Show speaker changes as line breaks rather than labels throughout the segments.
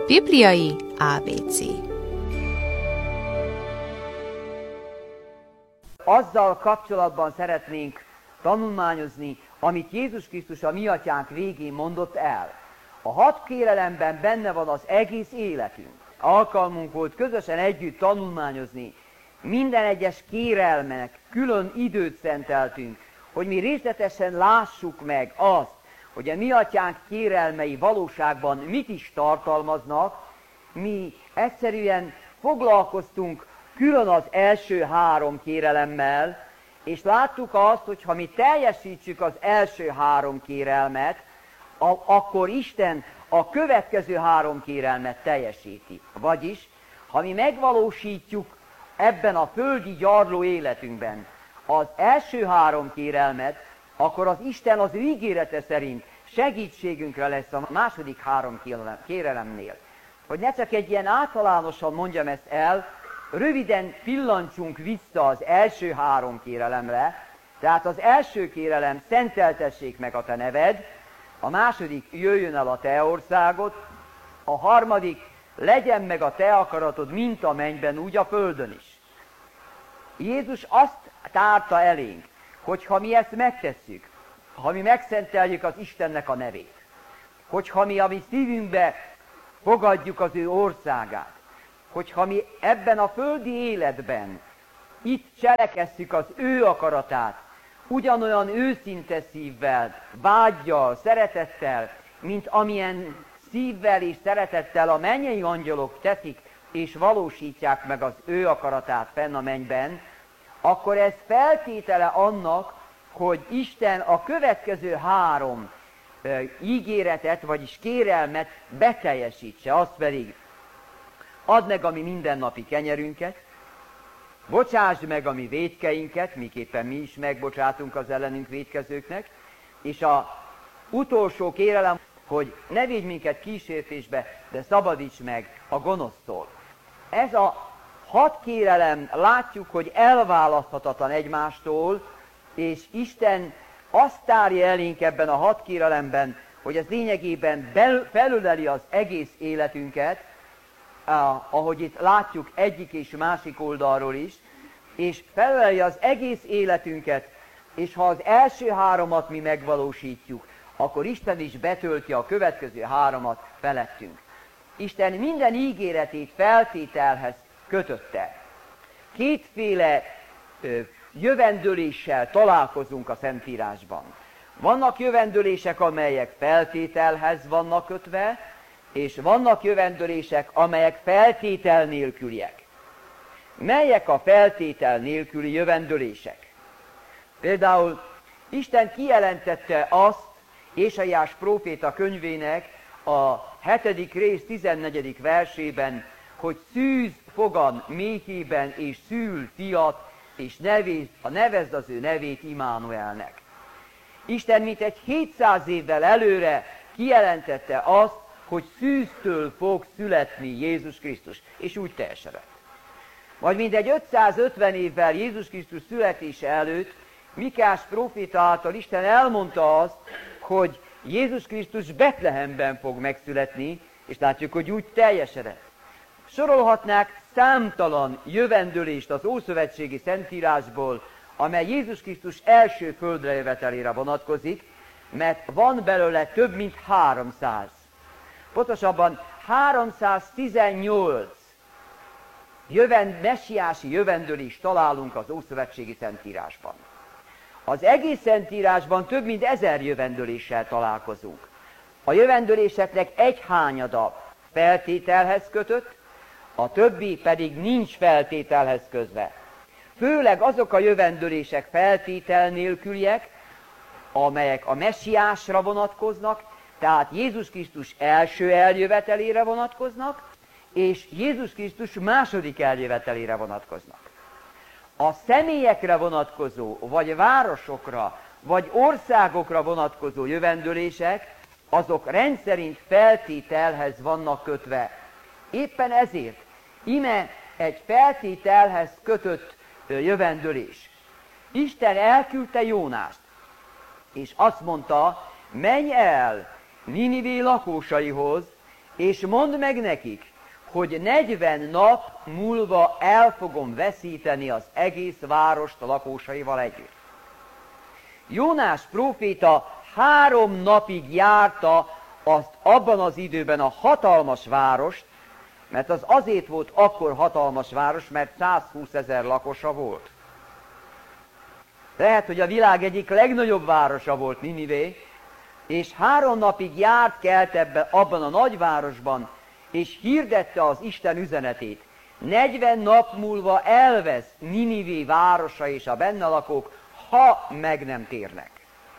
Bibliai ABC.
Azzal kapcsolatban szeretnénk tanulmányozni, amit Jézus Krisztus a mi atyánk végén mondott el. A 6 kérelemben benne van az egész életünk. Alkalmunk volt közösen együtt tanulmányozni. Minden egyes kérelmnek külön időt szenteltünk, hogy mi részletesen lássuk meg azt, hogy a mi atyánk kérelmei valóságban mit is tartalmaznak. Mi egyszerűen foglalkoztunk külön az első 3 kérelemmel, és láttuk azt, hogy ha mi teljesítsük az első 3 kérelmet, akkor Isten a következő 3 kérelmet teljesíti. Vagyis, ha mi megvalósítjuk ebben a földi gyarló életünkben az első 3 kérelmet, akkor az Isten az ő ígérete szerint segítségünkre lesz a második 3 kérelemnél. Hogy ne csak egy ilyen általánosan mondjam ezt el, röviden pillancsunk vissza az első 3 kérelemre. Tehát az első kérelem: szenteltessék meg a te neved, a második: jöjjön el a te országod, a harmadik: legyen meg a te akaratod, mint a mennyben, úgy a földön is. Jézus azt tárta elénk, hogy ha mi ezt megtesszük, ha mi megszenteljük az Istennek a nevét, hogyha mi a mi szívünkbe fogadjuk az ő országát, hogyha mi ebben a földi életben itt cselekesszük az ő akaratát, ugyanolyan őszinte szívvel, vággyal, szeretettel, mint amilyen szívvel és szeretettel a mennyei angyalok teszik és valósítják meg az ő akaratát fenn a mennyben, akkor ez feltétele annak, hogy Isten a következő 3 ígéretet, vagyis kérelmet beteljesítse, az pedig: add meg a mi mindennapi kenyerünket, bocsásd meg a mi vétkeinket, miképpen mi is megbocsátunk az ellenünk vétkezőknek, és a utolsó kérelem, hogy ne vigy minket kísértésbe, de szabadíts meg a gonosztól. Ez a 6 kérelem, látjuk, hogy elválaszthatatlan egymástól, és Isten azt tárja elénk ebben a 6 kérelemben, hogy ez lényegében felöleli az egész életünket, ahogy itt látjuk egyik és másik oldalról is, és felöleli az egész életünket, és ha az első 3-at mi megvalósítjuk, akkor Isten is betölti a következő 3-at felettünk. Isten minden ígéretét feltételhez kötötte. 2 jövendőléssel találkozunk a Szentírásban. Vannak jövendőlések, amelyek feltételhez vannak kötve, és vannak jövendőlések, amelyek feltétel nélküliek. Melyek a feltétel nélküli jövendőlések? Például Isten kijelentette azt Ézsaiás próféta könyvének a 7. rész 14. versében, hogy szűz fogan méhében és szül fiat, és nevezd az ő nevét Immanuelnek. Isten mintegy 700 évvel előre kijelentette azt, hogy szűztől fog születni Jézus Krisztus, és úgy teljesedett. Vagy mindegy 550 évvel Jézus Krisztus születése előtt Mikás próféta által Isten elmondta azt, hogy Jézus Krisztus Betlehemben fog megszületni, és látjuk, hogy úgy teljesedett. Sorolhatnák számtalan jövendőlést az Ószövetségi Szentírásból, amely Jézus Krisztus első földre jövetelére vonatkozik, mert van belőle több mint 300. Pontosabban 318 messiási jövendőlést találunk az Ószövetségi Szentírásban. Az egész Szentírásban több mint 1000 jövendőléssel találkozunk. A jövendőléseknek egy hányada feltételhez kötött, a többi pedig nincs feltételhez közve. Főleg azok a jövendőlések feltétel nélküliek, amelyek a messiásra vonatkoznak, tehát Jézus Krisztus első eljövetelére vonatkoznak, és Jézus Krisztus második eljövetelére vonatkoznak. A személyekre vonatkozó, vagy városokra, vagy országokra vonatkozó jövendőlések, azok rendszerint feltételhez vannak kötve. Éppen ezért ime egy feltételhez kötött jövendőlés. Isten elküldte Jónást, és azt mondta: menj el Ninivé lakósaihoz, és mondd meg nekik, hogy 40 nap múlva el fogom veszíteni az egész várost a lakósaival együtt. Jónás próféta 3 napig járta azt abban az időben a hatalmas várost, mert az azért volt akkor hatalmas város, mert 120 000 lakosa volt. Lehet, hogy a világ egyik legnagyobb városa volt Ninivé, és 3 napig járt kelt abban a nagyvárosban, és hirdette az Isten üzenetét. 40 nap múlva elvesz Ninivé városa és a benne lakók, ha meg nem térnek.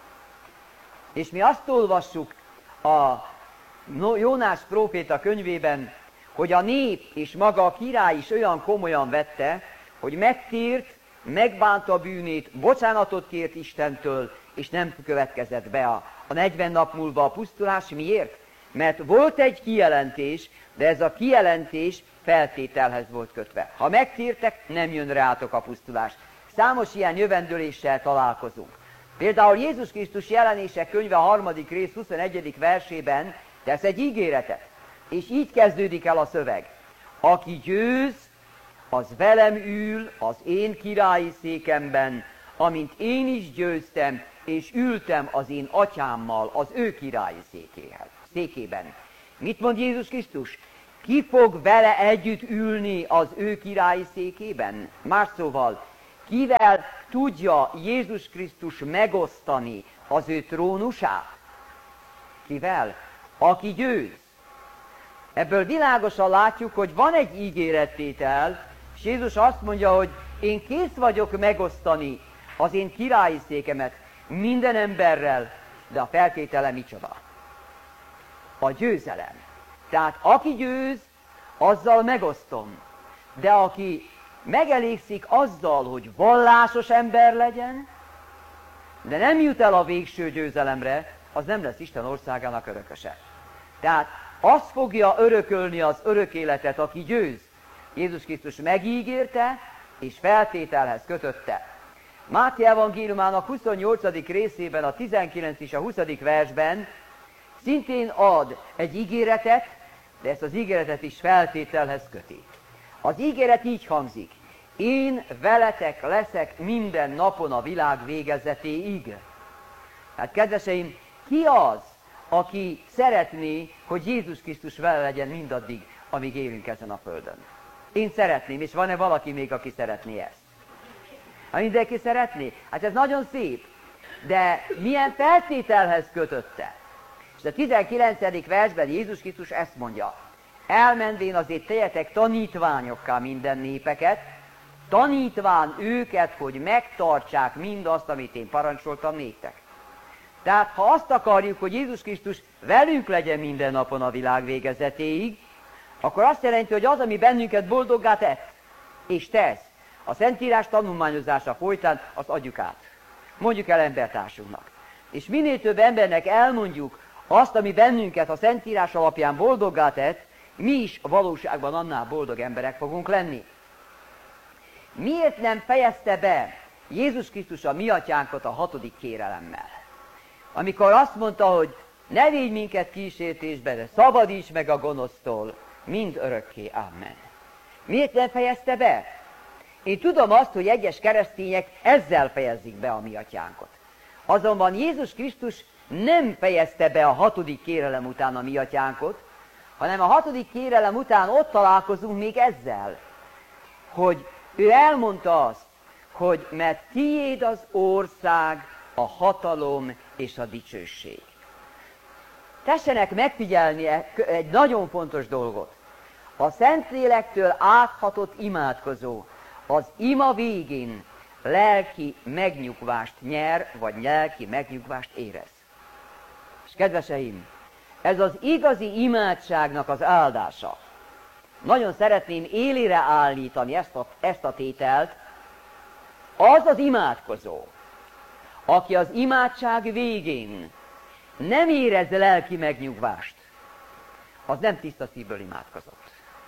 És mi azt olvassuk a Jónás próféta könyvében, hogy a nép és maga a király is olyan komolyan vette, hogy megtért, megbánta a bűnét, bocsánatot kért Istentől, és nem következett be a 40 nap múlva a pusztulás. Miért? Mert volt egy kijelentés, de ez a kijelentés feltételhez volt kötve. Ha megtértek, nem jön rátok a pusztulás. Számos ilyen jövendőléssel találkozunk. Például Jézus Krisztus Jelenések könyve 3. rész 21. versében tesz egy ígéretet, és így kezdődik el a szöveg. Aki győz, az velem ül az én királyi székemben, amint én is győztem, és ültem az én atyámmal az ő királyi székében. Mit mond Jézus Krisztus? Ki fog vele együtt ülni az ő királyi székében? Más szóval, kivel tudja Jézus Krisztus megosztani az ő trónusát? Kivel? Aki győz. Ebből világosan látjuk, hogy van egy ígérettétel, és Jézus azt mondja, hogy én kész vagyok megosztani az én királyi székemet minden emberrel, de a feltétele micsoda? A győzelem. Tehát aki győz, azzal megosztom. De aki megelégszik azzal, hogy vallásos ember legyen, de nem jut el a végső győzelemre, az nem lesz Isten országának örököse. Tehát azt fogja örökölni az örök életet, aki győz. Jézus Krisztus megígérte, és feltételhez kötötte. Máté evangéliumának 28. részében, a 19. és a 20. versben szintén ad egy ígéretet, de ezt az ígéretet is feltételhez köti. Az ígéret így hangzik: én veletek leszek minden napon a világ végezetéig. Hát kedveseim, ki az, aki szeretné, hogy Jézus Krisztus vele legyen mindaddig, amíg élünk ezen a földön? Én szeretném, és van-e valaki még, aki szeretné ezt? Ha mindenki szeretné? Hát ez nagyon szép, de milyen feltételhez kötötte? És a 19. versben Jézus Krisztus ezt mondja: elmenvén azért tegyetek tanítványokká minden népeket, tanítván őket, hogy megtartsák mindazt, amit én parancsoltam néktek. Tehát ha azt akarjuk, hogy Jézus Krisztus velünk legyen minden napon a világ végezetéig, akkor azt jelenti, hogy az, ami bennünket boldoggá tett, és tesz, a Szentírás tanulmányozása folytán, azt adjuk át. Mondjuk el embertársunknak. És minél több embernek elmondjuk azt, ami bennünket a Szentírás alapján boldoggá tett, mi is a valóságban annál boldog emberek fogunk lenni. Miért nem fejezte be Jézus Krisztus a mi atyánkat a 6. kérelemmel? Amikor azt mondta, hogy ne védj minket kísértésbe, de szabadíts meg a gonosztól, mind örökké. Amen. Miért nem fejezte be? Én tudom azt, hogy egyes keresztények ezzel fejezik be a mi atyánkot. Azonban Jézus Krisztus nem fejezte be a 6. kérelem után a mi atyánkot, hanem a 6. kérelem után ott találkozunk még ezzel, hogy ő elmondta azt, hogy mert tiéd az ország, a hatalom és a dicsőség. Tessenek megfigyelni egy nagyon fontos dolgot. A Szentlélektől áthatott imádkozó az ima végén lelki megnyugvást nyer, vagy lelki megnyugvást érez. És kedveseim, ez az igazi imádságnak az áldása. Nagyon szeretném élére állítani ezt a tételt. Az az imádkozó, aki az imádság végén nem érez lelki megnyugvást, az nem tiszta szívből imádkozott.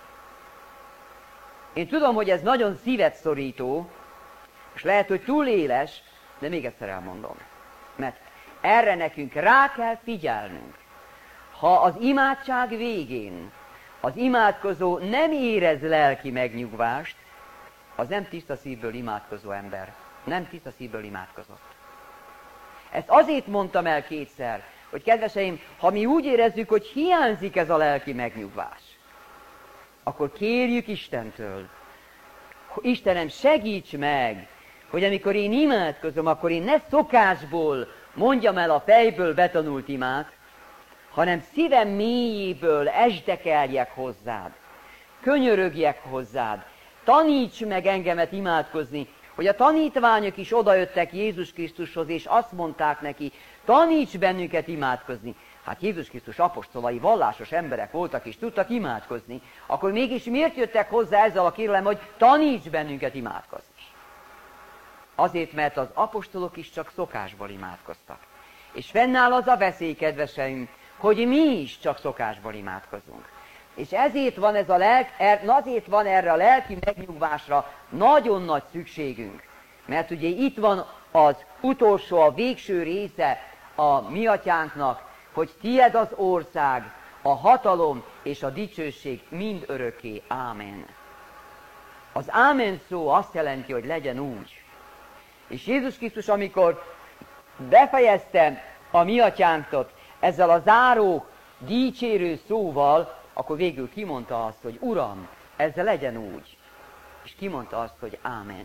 Én tudom, hogy ez nagyon szívet szorító, és lehet, hogy túl éles, de még egyszer elmondom. Mert erre nekünk rá kell figyelnünk. ha az imádság végén az imádkozó nem érez lelki megnyugvást, az nem tiszta szívből imádkozó ember. Nem tiszta szívből imádkozott. Ezt azért mondtam el kétszer, hogy kedveseim, ha mi úgy érezzük, hogy hiányzik ez a lelki megnyugvás, akkor kérjük Istentől, Istenem, segíts meg, hogy amikor én imádkozom, akkor én ne szokásból mondjam el a fejből betanult imát, hanem szívem mélyéből esdekeljek hozzád, könyörögjek hozzád, taníts meg engemet imádkozni, hogy a tanítványok is odajöttek Jézus Krisztushoz, és azt mondták neki, taníts bennünket imádkozni. Hát Jézus Krisztus apostolai vallásos emberek voltak, és tudtak imádkozni. Akkor mégis miért jöttek hozzá ezzel a kérelem, hogy taníts bennünket imádkozni? Azért, mert az apostolok is csak szokásból imádkoztak. És fennáll az a veszély, kedveseim, hogy mi is csak szokásból imádkozunk. És ezért van, azért van erre a lelki megnyugvásra nagyon nagy szükségünk. Mert ugye itt van az utolsó, a végső része a mi atyánknak, hogy tied az ország, a hatalom és a dicsőség mind örökké. Ámen. Az ámen szó azt jelenti, hogy legyen úgy. És Jézus Krisztus, amikor befejezte a mi atyánkat ezzel a záró, dicsérő szóval, akkor végül kimondta azt, hogy Uram, ezzel legyen úgy. És kimondta azt, hogy Ámen.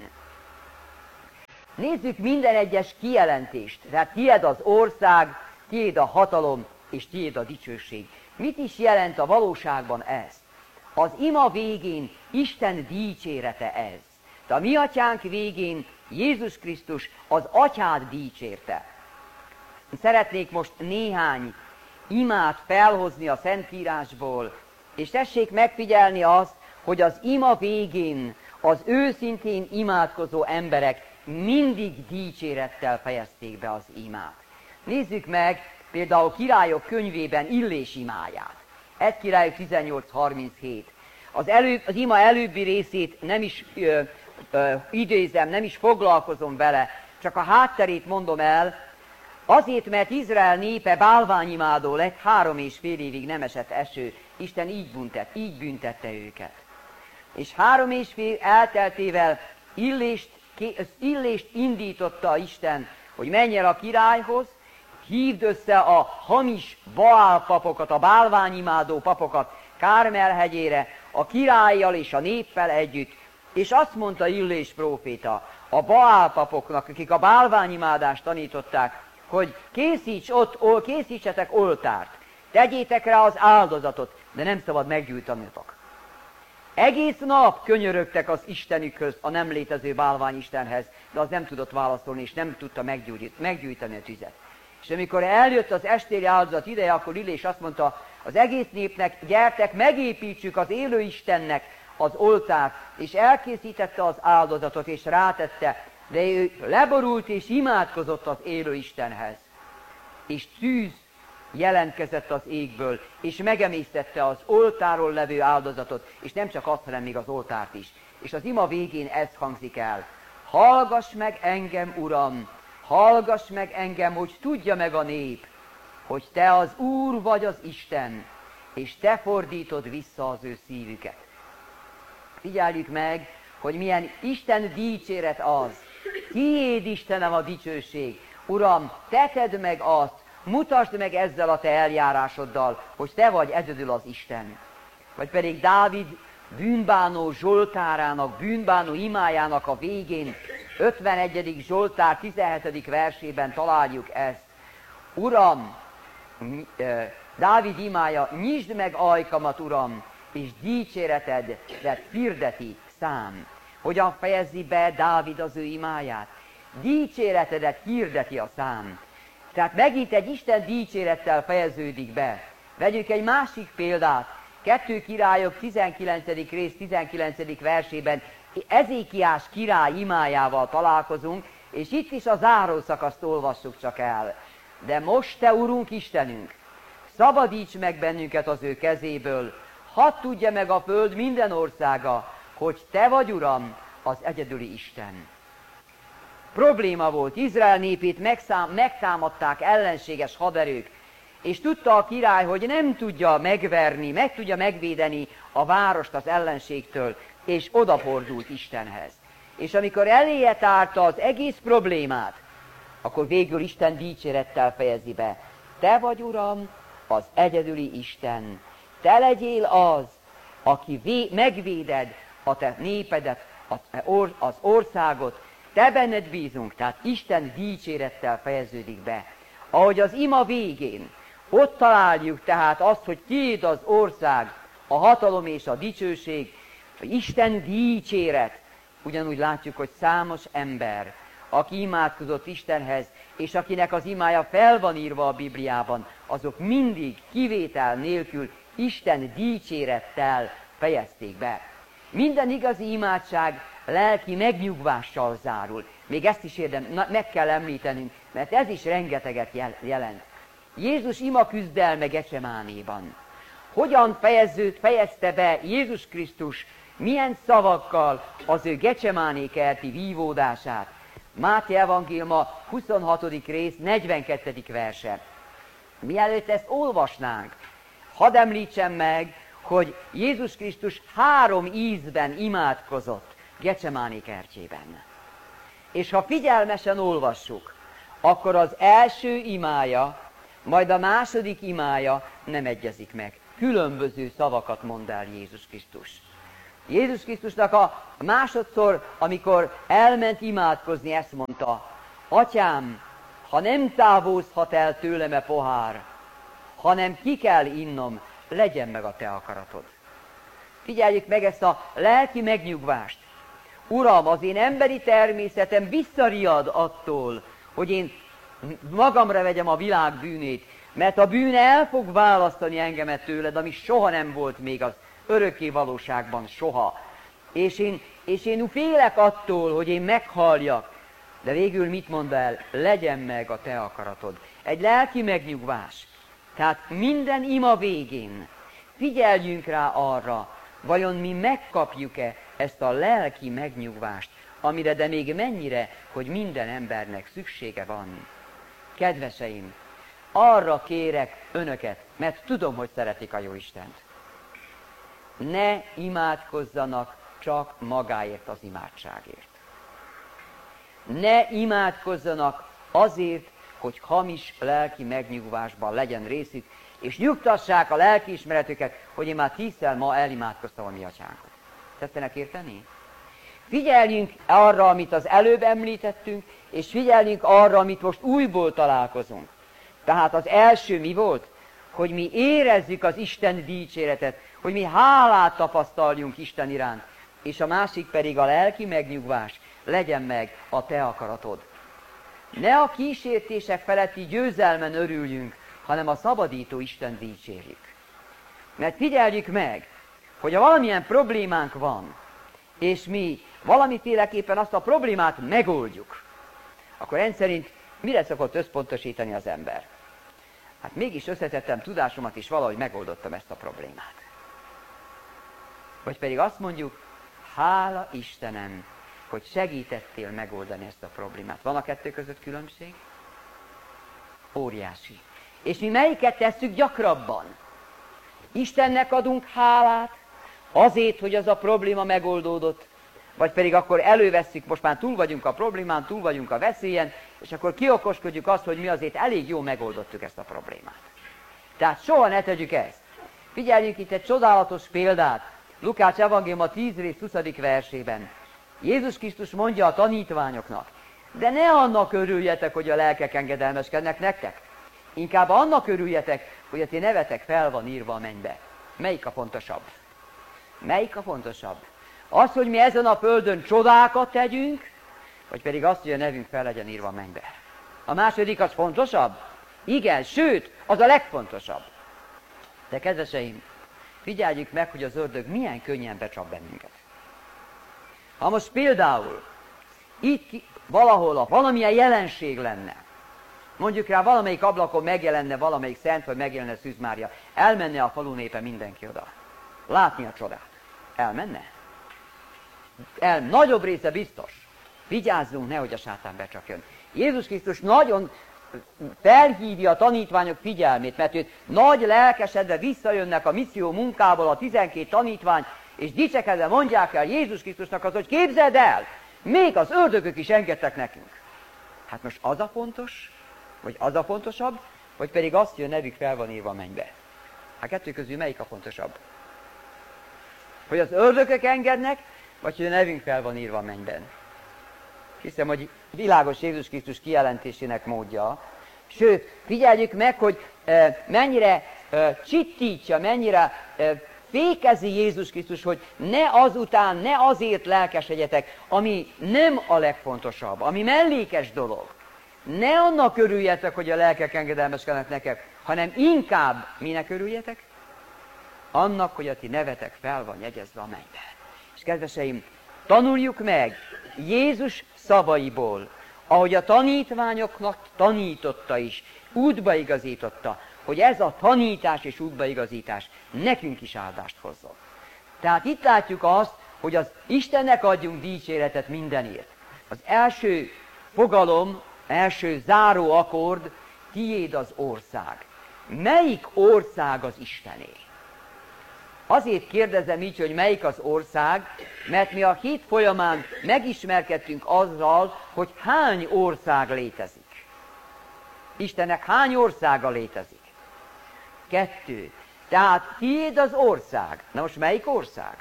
Nézzük minden egyes kijelentést. Tehát tiéd az ország, tiéd a hatalom, és tiéd a dicsőség. Mit is jelent a valóságban ez? Az ima végén Isten dicsérete ez. De a mi atyánk végén Jézus Krisztus az atyát dicsérte. Szeretnék most néhány imát felhozni a Szentírásból, és tessék megfigyelni azt, hogy az ima végén az őszintén imádkozó emberek mindig dicsérettel fejezték be az imát. Nézzük meg például Királyok könyvében Illés imáját. 1 Királyok 18:37. Az ima előbbi részét nem is idézem, nem is foglalkozom vele, csak a hátterét mondom el, azért, mert Izrael népe bálványimádó lett, 3,5 évig nem esett eső. Isten így büntette őket. És 3,5 év elteltével Illést indította Isten, hogy menj el a királyhoz, hívd össze a hamis Baál papokat, a bálványimádó papokat Kármel hegyére, a királlyal és a néppel együtt, és azt mondta Illés próféta a Baál papoknak, akik a bálványimádást tanították, hogy készítsetek oltárt, tegyétek rá az áldozatot, de nem szabad meggyújtanotok. Egész nap könyörögtek az Istenükhöz, a nem létező bálványistenhez, de az nem tudott válaszolni, és nem tudta meggyújtani a tüzet. És amikor eljött az estéri áldozat ideje, akkor Illés azt mondta az egész népnek, gyertek, megépítsük az élő Istennek az oltárt, és elkészítette az áldozatot, és rátette, de ő leborult és imádkozott az élő Istenhez. És tűz jelentkezett az égből, és megemésztette az oltáron levő áldozatot, és nem csak azt, hanem még az oltárt is. És az ima végén ez hangzik el. Hallgass meg engem, Uram, hallgass meg engem, hogy tudja meg a nép, hogy te az Úr vagy az Isten, és te fordítod vissza az ő szívüket. Figyeljük meg, hogy milyen Isten dicséret az. Tiéd, Istenem, a dicsőség. Uram, te tedd meg azt, mutasd meg ezzel a te eljárásoddal, hogy te vagy egyedül az Isten. Vagy pedig Dávid bűnbánó Zsoltárának, bűnbánó imájának a végén, 51. Zsoltár 17. versében találjuk ezt. Uram, Dávid imája, nyisd meg ajkamat, Uram, és dicséretedet hirdeti szám. Hogyan fejezi be Dávid az ő imáját? Dicséretedet hirdeti a szám. Tehát megint egy Isten dicsérettel fejeződik be. Vegyük egy másik példát. 2 Királyok 19. rész 19. versében Ezékiás király imájával találkozunk, és itt is a zárószakaszt olvassuk csak el. De most, te Urunk Istenünk, szabadíts meg bennünket az ő kezéből, hadd tudja meg a föld minden országa, hogy te vagy, Uram, az egyedüli Isten. Probléma volt, Izrael népét megtámadták ellenséges haderők, És tudta a király, hogy nem tudja megverni, meg tudja megvédeni a várost az ellenségtől, és odafordult Istenhez. És amikor eléje tárta az egész problémát, akkor végül Isten dicsérettel fejezi be. Te vagy, Uram, az egyedüli Isten. Te legyél az, aki megvéded a te népedet, az országot. Te benned bízunk, tehát Isten dicsérettel fejeződik be. Ahogy az ima végén, ott találjuk tehát azt, hogy tiéd az ország, a hatalom és a dicsőség, Isten dicséret. Ugyanúgy látjuk, hogy számos ember, aki imádkozott Istenhez, és akinek az imája fel van írva a Bibliában, azok mindig kivétel nélkül Isten dicsérettel fejezték be. Minden igazi imádság lelki megnyugvással zárul. Még ezt is meg kell említenünk, mert ez is rengeteget jelent. Jézus ima küzdelme Getsemánéban. Hogyan fejezte be Jézus Krisztus, milyen szavakkal az ő Getsemáné kerti vívódását? Máté evangéliuma 26. rész, 42. verse. Mielőtt ezt olvasnánk, hadd említsem meg, hogy Jézus Krisztus 3 ízben imádkozott Getsemáné kertjében. És ha figyelmesen olvassuk, akkor az első imája, majd a második imája nem egyezik meg. Különböző szavakat mond el Jézus Krisztus. Jézus Krisztusnak a másodszor, amikor elment imádkozni, ezt mondta: Atyám, ha nem távozhat el tőlem a pohár, hanem ki kell innom, legyen meg a te akaratod. Figyeljük meg ezt a lelki megnyugvást. Uram, az én emberi természetem visszariad attól, hogy én magamra vegyem a világ bűnét, mert a bűn el fog választani engemet tőled, ami soha nem volt még az örökké valóságban, soha. És én félek attól, hogy én meghalljak. De végül mit mond el? Legyen meg a te akaratod. Egy lelki megnyugvás. Tehát minden ima végén figyeljünk rá arra, vajon mi megkapjuk-e ezt a lelki megnyugvást, amire de még mennyire, hogy minden embernek szüksége van. Kedveseim, arra kérek önöket, mert tudom, hogy szeretik a Jóistent. Ne imádkozzanak csak magáért az imádságért. Ne imádkozzanak azért, hogy hamis lelki megnyugvásban legyen részük, és nyugtassák a lelkiismeretüket, hogy én már 10-szer ma elimádkoztam a mi atyánkot. Tettenek érteni? Figyeljünk arra, amit az előbb említettünk, és figyeljünk arra, amit most újból találkozunk. Tehát az első mi volt? Hogy mi érezzük az Isten dicséretet, hogy mi hálát tapasztaljunk Isten iránt, és a másik pedig a lelki megnyugvás, legyen meg a te akaratod. Ne a kísértések feletti győzelmen örüljünk, hanem a szabadító Isten dicsérjük. Mert figyeljük meg, hogy ha valamilyen problémánk van, és mi valamiféleképpen azt a problémát megoldjuk, akkor rendszerint mire szokott összpontosítani az ember? Hát mégis összetettem tudásomat, és valahogy megoldottam ezt a problémát. Vagy pedig azt mondjuk, hála Istenem, hogy segítettél megoldani ezt a problémát. Van a kettő között különbség? Óriási. És mi melyiket tesszük gyakrabban? Istennek adunk hálát azért, hogy az a probléma megoldódott, vagy pedig akkor elővesszük, most már túl vagyunk a problémán, túl vagyunk a veszélyen, és akkor kiokoskodjuk azt, hogy mi azért elég jól megoldottuk ezt a problémát. Tehát soha ne tegyük ezt. Figyeljünk itt egy csodálatos példát, Lukács evangéliuma 10 rész 20. versében. Jézus Krisztus mondja a tanítványoknak, de ne annak örüljetek, hogy a lelkek engedelmeskednek nektek. Inkább annak örüljetek, hogy a ti nevetek fel van írva a mennybe. Melyik a fontosabb? Melyik a fontosabb? Az, hogy mi ezen a földön csodákat tegyünk, vagy pedig az, hogy a nevünk fel legyen írva a mennybe. A második az fontosabb? Igen, sőt, az a legfontosabb. De kedveseim, figyeljük meg, hogy az ördög milyen könnyen becsap bennünket. Ha most például itt valahol valamilyen jelenség lenne, mondjuk rá valamelyik ablakon megjelenne valamelyik szent, vagy megjelenne Szűz Mária, elmenne a falu népe mindenki oda. Látni a csodát. Elmenne? Nagyobb része biztos. Vigyázzunk, nehogy a sátán becsapjon. Jézus Krisztus nagyon felhívja a tanítványok figyelmét, mert őt nagy lelkesedve visszajönnek a misszió munkából a 12 tanítvány, és dicsekedve mondják el Jézus Krisztusnak az, hogy képzeld el, még az ördögök is engedtek nekünk. Hát most az a fontos, vagy az a fontosabb, vagy pedig azt, hogy a nevük fel van írva a mennybe. Hát kettő közül melyik a fontosabb? Hogy az ördögök engednek, vagy hogy a nevünk fel van írva a mennyben. Hiszem, hogy világos Jézus Krisztus kijelentésének módja. Sőt, figyeljük meg, hogy mennyire csittítja, mennyire fékezi Jézus Krisztus, hogy ne azután, ne azért lelkesedjetek, ami nem a legfontosabb, ami mellékes dolog. Ne annak örüljetek, hogy a lelkek engedelmeskednek nektek, hanem inkább minek örüljetek? Annak, hogy a ti nevetek fel van jegyezve a mennybe. És kedveseim, tanuljuk meg Jézus szavaiból, ahogy a tanítványoknak tanította is, útbaigazította, hogy ez a tanítás és útbaigazítás nekünk is áldást hozzon. Tehát itt látjuk azt, hogy az Istennek adjunk dicséretet mindenért. Az első fogalom, első záró akkord, tiéd az ország. Melyik ország az Istené? Azért kérdezem így, hogy melyik az ország, mert mi a hét folyamán megismerkedtünk azzal, hogy hány ország létezik. Istennek hány országa létezik? 2. Tehát tiéd az ország. Na most melyik ország?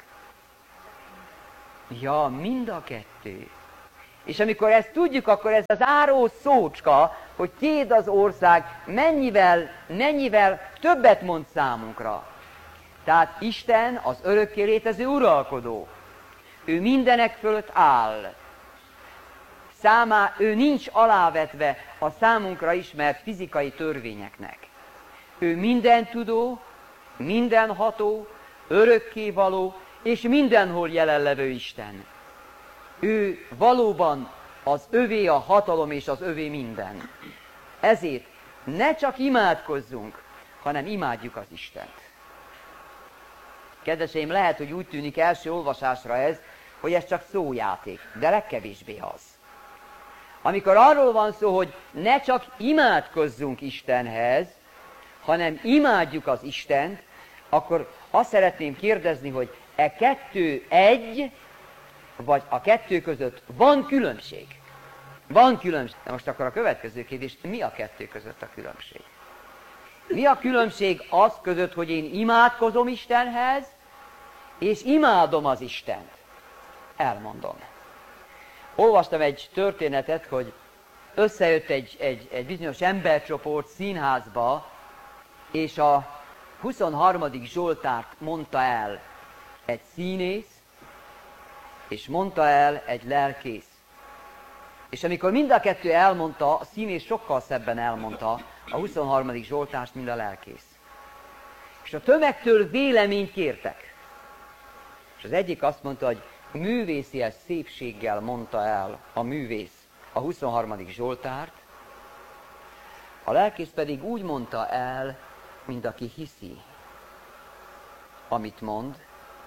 Ja, mind a 2. És amikor ezt tudjuk, akkor ez az záró szócska, hogy tiéd az ország, mennyivel többet mond számunkra. Tehát Isten az örökké létező uralkodó. Ő mindenek fölött áll. Ő nincs alávetve a számunkra ismert fizikai törvényeknek. Ő mindentudó, mindenható, örökkévaló és mindenhol jelenlevő Isten. Ő valóban az övé a hatalom és az övé minden. Ezért ne csak imádkozzunk, hanem imádjuk az Istent. Kedveseim, lehet, hogy úgy tűnik első olvasásra ez, hogy ez csak szójáték, de legkevésbé az. Amikor arról van szó, hogy ne csak imádkozzunk Istenhez, hanem imádjuk az Istent, akkor azt szeretném kérdezni, hogy e kettő egy, vagy a kettő között van különbség? Van különbség. De most akkor a következő kérdés, mi a kettő között a különbség? Mi a különbség az között, hogy én imádkozom Istenhez, és imádom az Istent? Elmondom. Olvastam egy történetet, hogy összejött egy bizonyos embercsoport színházba, és a 23. Zsoltárt mondta el egy színész, és mondta el egy lelkész. És amikor mind a kettő elmondta, a színész sokkal szebben elmondta a 23. Zsoltást, mint a lelkész. És a tömegtől véleményt kértek. És az egyik azt mondta, hogy művészies szépséggel mondta el a művész a 23. Zsoltárt, a lelkész pedig úgy mondta el, mint aki hiszi, amit mond,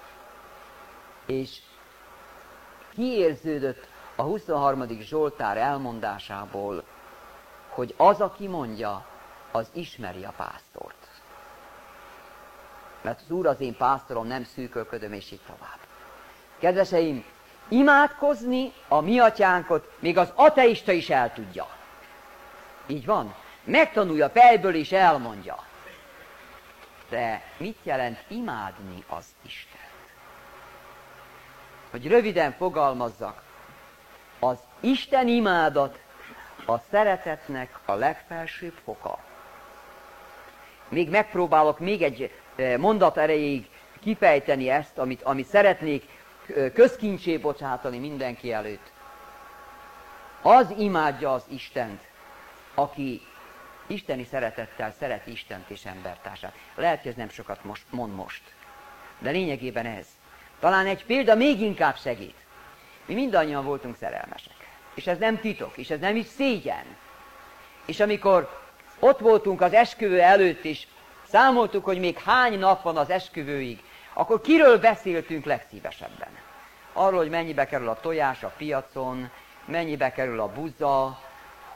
és kiérződött a 23. Zsoltár elmondásából, hogy az, aki mondja, az ismeri a pásztort. Mert az Úr az én pásztorom, nem szűkölködöm, és így tovább. Kedveseim, imádkozni a mi atyánkot még az ateista is el tudja. Így van? Megtanulja fejből és elmondja. De mit jelent imádni az Istent? Hogy röviden fogalmazzak, az Isten imádat a szeretetnek a legfelsőbb foka. Még megpróbálok még egy mondat erejéig kifejteni ezt, amit szeretnék közkincsé bocsátani mindenki előtt. Az imádja az Istent, aki isteni szeretettel szereti Istent és embertársát. Lehet, hogy ez nem sokat mond most, de lényegében ez. Talán egy példa még inkább segít. Mi mindannyian voltunk szerelmesek. És ez nem titok, és ez nem is szégyen. És amikor ott voltunk az esküvő előtt, és számoltuk, hogy még hány nap van az esküvőig, akkor kiről beszéltünk legszívesebben? Arról, hogy mennyibe kerül a tojás a piacon, mennyibe kerül a buzza,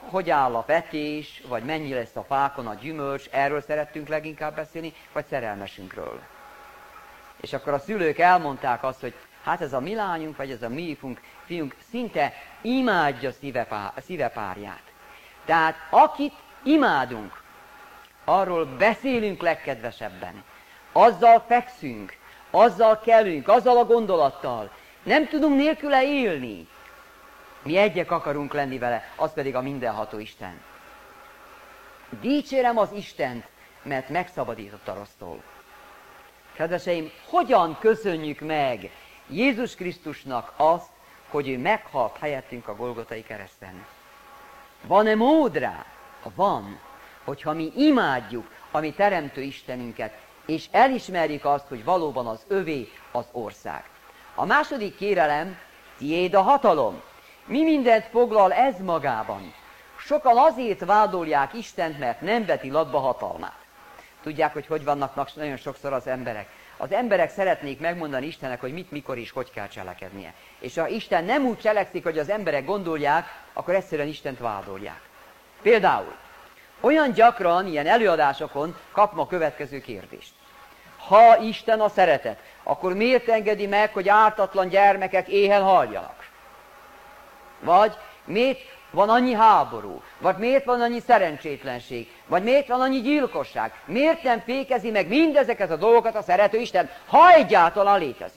hogy áll a vetés, vagy mennyi lesz a fákon a gyümölcs, erről szerettünk leginkább beszélni, vagy szerelmesünkről. És akkor a szülők elmondták azt, hogy hát ez a mi lányunk, vagy ez a mi fiunk szinte imádja szívepárját. Tehát akit imádunk, arról beszélünk legkedvesebben. Azzal fekszünk, azzal kelünk, azzal a gondolattal. Nem tudunk nélküle élni. Mi egyek akarunk lenni vele, az pedig a mindenható Isten. Dicsérem az Istent, mert megszabadított a rossztól. Kedveseim, hogyan köszönjük meg Jézus Krisztusnak azt, hogy ő meghalt helyettünk a Golgotai kereszten? Van-e mód rá? Van, hogyha mi imádjuk a mi teremtő Istenünket, és elismerjük azt, hogy valóban az övé az ország. A második kérelem, tiéd a hatalom. Mi mindent foglal ez magában? Sokan azért vádolják Istent, mert nem veti latba hatalmát. Tudják, hogy vannak nagyon sokszor az emberek. Az emberek szeretnék megmondani Istennek, hogy mit, mikor és hogy kell cselekednie. És ha Isten nem úgy cselekszik, hogy az emberek gondolják, akkor egyszerűen Istent vádolják. Például, olyan gyakran ilyen előadásokon kapom a következő kérdést. Ha Isten a szeretet, akkor miért engedi meg, hogy ártatlan gyermekek éhen haljanak? Vagy miért van annyi háború? Vagy miért van annyi szerencsétlenség? Vagy miért van annyi gyilkosság? Miért nem fékezi meg mindezeket a dolgokat a szerető Isten, ha egyáltalán létezik?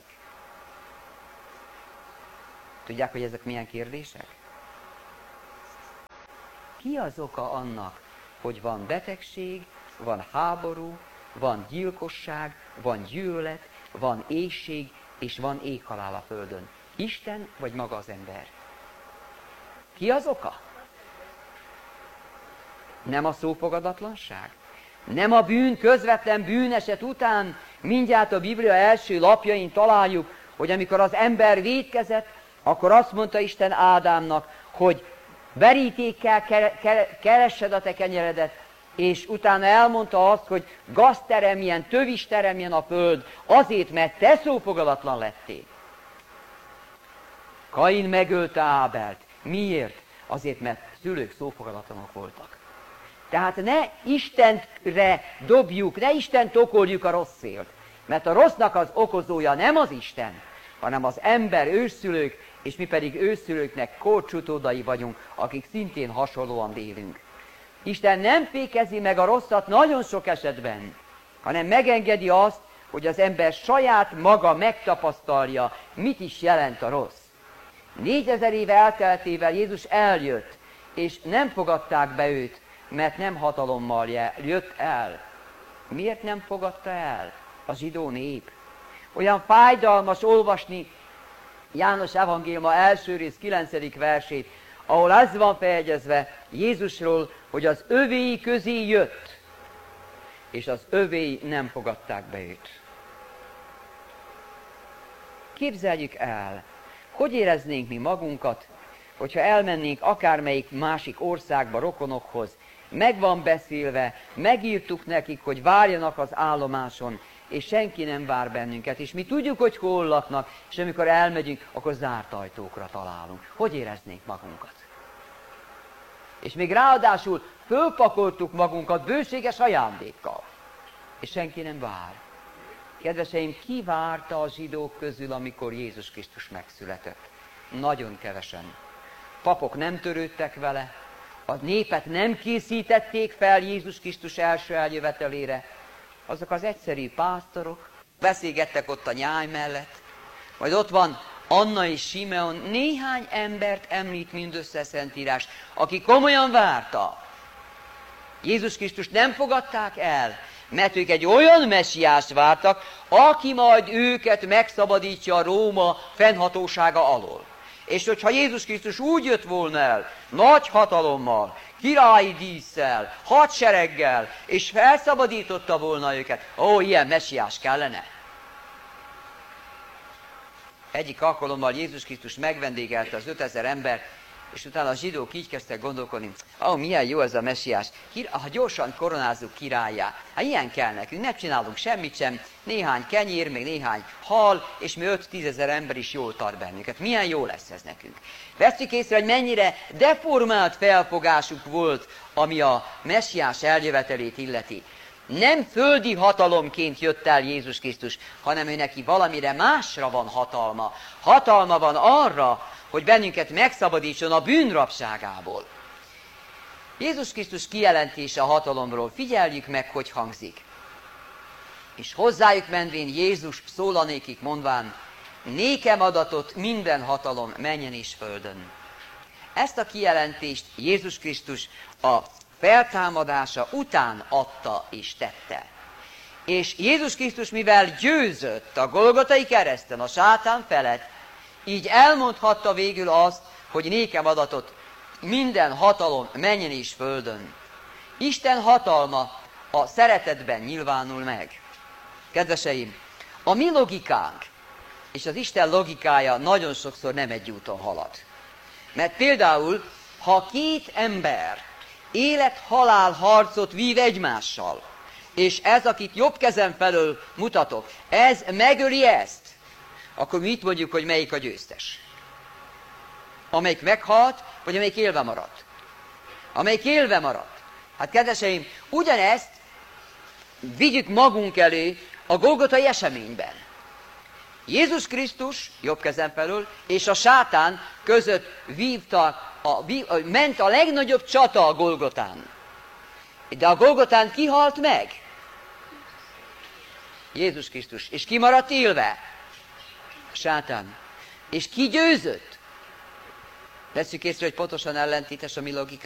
Tudják, hogy ezek milyen kérdések? Ki az oka annak, hogy van betegség, van háború, van gyilkosság, van gyűlölet, van éhség, és van éhhalál a földön? Isten vagy maga az ember? Ki az oka? Nem a szófogadatlanság? Nem a bűn, közvetlen bűneset után mindjárt a Biblia első lapjain találjuk, hogy amikor az ember vétkezett, akkor azt mondta Isten Ádámnak, hogy verítékkel keressed a te kenyeredet, és utána elmondta azt, hogy gazt teremjen, tövis teremjen a föld, azért, mert te szófogadatlan lettél. Kain megölte Ábelt. Miért? Azért, mert szülők szófogadatlanok voltak. Tehát ne Istenre dobjuk, ne Istent okoljuk a rossz szélt. Mert a rossznak az okozója nem az Isten, hanem az ember, ősszülők, és mi pedig ősszülőknek kórcsutódai vagyunk, akik szintén hasonlóan élünk. Isten nem fékezi meg a rosszat nagyon sok esetben, hanem megengedi azt, hogy az ember saját maga megtapasztalja, mit is jelent a rossz. 4000 éve elteltével Jézus eljött, és nem fogadták be őt, mert nem hatalommal jött el. Miért nem fogadta el a zsidó nép? Olyan fájdalmas olvasni János evangéliuma első rész 9. versét, ahol ez van feljegyezve Jézusról, hogy az övéi közé jött, és az övéi nem fogadták be őt. Képzeljük el, hogy éreznénk mi magunkat, hogyha elmennénk akármelyik másik országba, rokonokhoz, meg van beszélve, megírtuk nekik, hogy várjanak az állomáson, és senki nem vár bennünket, és mi tudjuk, hogy hol laknak, és amikor elmegyünk, akkor zárt ajtókra találunk. Hogy éreznénk magunkat? És még ráadásul fölpakoltuk magunkat bőséges ajándékkal, és senki nem vár. Kedveseim, ki várta a zsidók közül, amikor Jézus Krisztus megszületett? Nagyon kevesen. Papok nem törődtek vele, a népet nem készítették fel Jézus Krisztus első eljövetelére. Azok az egyszerű pásztorok beszélgettek ott a nyáj mellett, majd ott van Anna és Simeon, néhány embert említ mindössze Szentírás, aki komolyan várta. Jézus Krisztust nem fogadták el, mert ők egy olyan messiást vártak, aki majd őket megszabadítja a Róma fennhatósága alól. És hogyha Jézus Krisztus úgy jött volna el, nagy hatalommal, királyi dísszel, hadsereggel, és felszabadította volna őket, ilyen messiás kellene. Egyik alkalommal Jézus Krisztus megvendégelte az 5000 ember, És utána a zsidók így kezdtek gondolkodni, milyen jó ez a messiás, ha gyorsan koronázzuk királlyá. Hát ilyen kell nekünk, ne csinálunk semmit sem, néhány kenyér, még néhány hal, és mi 5-10 ezer ember is jól tart bennünket. Milyen jó lesz ez nekünk. Vesszük észre, hogy mennyire deformált felfogásuk volt, ami a messiás eljövetelét illeti. Nem földi hatalomként jött el Jézus Krisztus, hanem ő neki valamire másra van hatalma. Hatalma van arra, hogy bennünket megszabadítson a bűnrabságából. Jézus Krisztus kijelentése a hatalomról, figyeljük meg, hogy hangzik. És hozzájuk menvén Jézus szólanékig mondván, nékem adatot minden hatalom mennyen és földön. Ezt a kijelentést Jézus Krisztus a feltámadása után adta és tette. És Jézus Krisztus, mivel győzött a Golgotai kereszten a sátán felett, így elmondhatta végül azt, hogy nékem adatot minden hatalom mennyen és földön. Isten hatalma a szeretetben nyilvánul meg. Kedveseim, a mi logikánk és az Isten logikája nagyon sokszor nem egy úton halad. Mert például, ha két ember élet-halál harcot vív egymással, és ez, akit jobb kezem felől mutatok, ez megöli ezt, akkor mi itt mondjuk, hogy melyik a győztes? Amelyik meghalt, vagy amelyik élve maradt? Amelyik élve maradt. Hát kedveseim, ugyanezt vigyük magunk elé a Golgotai eseményben. Jézus Krisztus jobb kezem felől, és a sátán között ment a legnagyobb csata a Golgotán. De a Golgotán ki halt meg? Jézus Krisztus. És ki maradt élve? A sátán. És ki győzött? Vesszük észre, hogy pontosan ellentétes a mi logikánk.